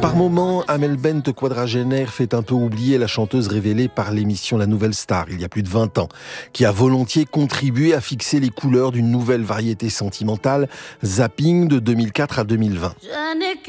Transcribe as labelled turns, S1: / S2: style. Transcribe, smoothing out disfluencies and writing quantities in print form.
S1: Par moments, Amel Bent, quadragénaire, fait un peu oublier la chanteuse révélée par l'émission La Nouvelle Star, il y a plus de 20 ans, qui a volontiers contribué à fixer les couleurs d'une nouvelle variété sentimentale, Zapping, de 2004 à 2020.